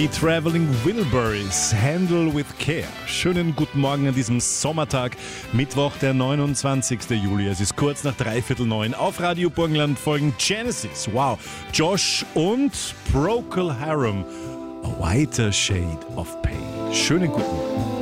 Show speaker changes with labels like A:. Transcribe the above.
A: Die Traveling Wilburys, Handle with Care. Schönen guten Morgen an diesem Sommertag, Mittwoch, der 29. Juli. Es ist kurz nach 8:45 auf Radio Burgenland folgen Genesis, wow, Josh und Procol Harum, A Whiter Shade of Pale. Schönen guten Morgen.